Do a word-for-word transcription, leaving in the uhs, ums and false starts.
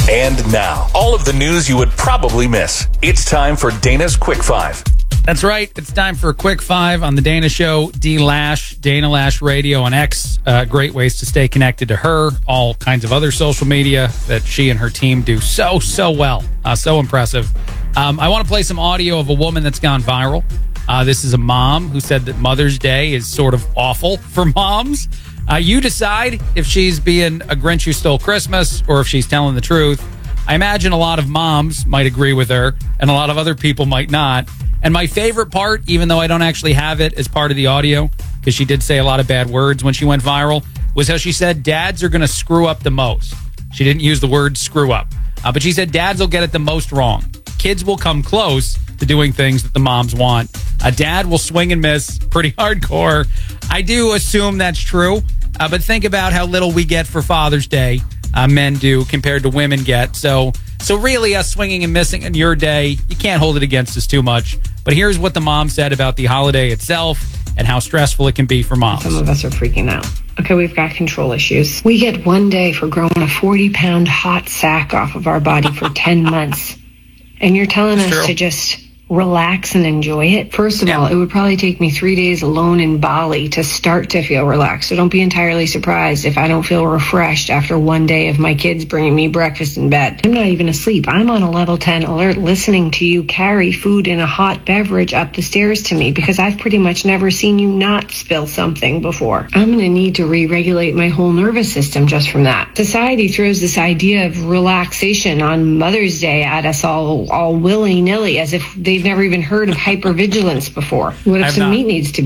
And now, all of the news you would probably miss. It's time for Dana's Quick Five. That's right. It's time for a Quick Five on the Dana Show. D Lash, Dana Lash Radio on X. Uh, great ways to stay connected to her. All kinds of other social media that she and her team do so, so well. Uh, so impressive. Um, I want to play some audio of a woman that's gone viral. Uh, this is a mom who said that Mother's Day is sort of awful for moms. Uh, you decide if she's being a Grinch who stole Christmas or if she's telling the truth. I imagine a lot of moms might agree with her and a lot of other people might not. And my favorite part, even though I don't actually have it as part of the audio, because she did say a lot of bad words when she went viral, was how she said dads are going to screw up the most. She didn't use the word screw up, uh, but she said dads will get it the most wrong. Kids will come close to doing things that the moms want. A dad will swing and miss pretty hardcore. I do assume that's true, uh, but think about how little we get for Father's Day, uh, men do, compared to women get. So, so really, us swinging and missing in your day, you can't hold it against us too much. But here's what the mom said about the holiday itself and how stressful it can be for moms. Some of us are freaking out. Okay, we've got control issues. We get one day for growing a forty-pound hot sack off of our body for ten months. And you're telling That's us true. to just relax and enjoy it? First of Yeah. all, it would probably take me three days alone in Bali to start to feel relaxed. So don't be entirely surprised if I don't feel refreshed after one day of my kids bringing me breakfast in bed. I'm not even asleep. I'm on a level ten alert listening to you carry food in a hot beverage up the stairs to me because I've pretty much never seen you not spill something before. I'm going to need to re-regulate my whole nervous system just from that. Society throws this idea of relaxation on Mother's Day at us all, all willy-nilly as if they've never even heard of hypervigilance before. What if I've some not. meat needs to be